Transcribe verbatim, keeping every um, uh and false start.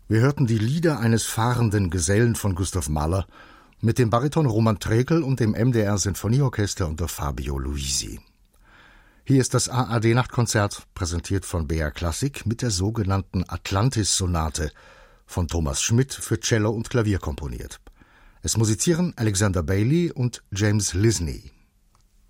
Wir hörten die Lieder eines fahrenden Gesellen von Gustav Mahler mit dem Bariton Roman Trekel und dem M D R-Sinfonieorchester unter Fabio Luisi. Hier ist das A R D-Nachtkonzert, präsentiert von B R Klassik mit der sogenannten Atlantis-Sonate von Thomas Schmidt für Cello und Klavier komponiert. Es musizieren Alexander Bailey und James Lisney.